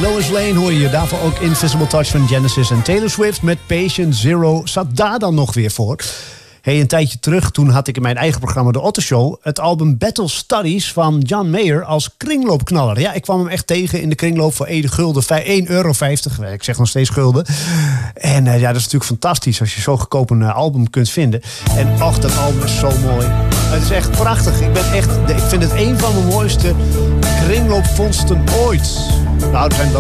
Lois Lane hoor je daarvoor ook Invisible Touch van Genesis. En Taylor Swift met Patient Zero zat daar dan nog weer voor. Hey, een tijdje terug, toen had ik in mijn eigen programma De Otto Show het album Battle Studies van John Mayer als kringloopknaller. Ja, ik kwam hem echt tegen in de kringloop voor €1,50. Ik zeg nog steeds gulden. En ja, dat is natuurlijk fantastisch als je zo goedkoop een album kunt vinden. En och, dat album is zo mooi. Het is echt prachtig. Ik vind het een van mijn mooiste kringloopvondsten ooit. Nou, er zijn wel